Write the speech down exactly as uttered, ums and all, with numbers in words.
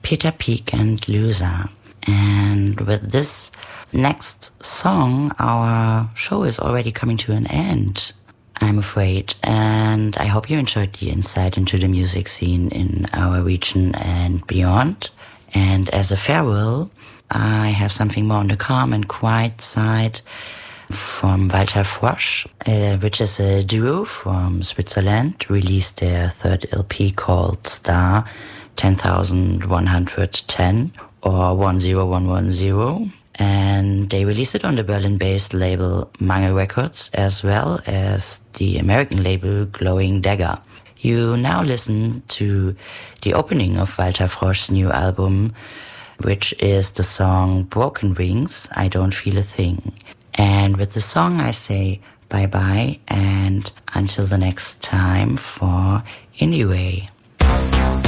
Peter Peak and Lusa. And with this next song, our show is already coming to an end, I'm afraid. And I hope you enjoyed the insight into the music scene in our region and beyond. And as a farewell, I have something more on the calm and quiet side from Walter Frosch, uh, which is a duo from Switzerland, released their third L P called Star ten thousand one hundred ten or one zero one one zero. And they released it on the Berlin-based label Mangel Records, as well as the American label Glowing Dagger. You now listen to the opening of Walter Frosch's new album, which is the song Broken Wings, I Don't Feel a Thing. And with the song I say bye-bye and until the next time for Indie Way.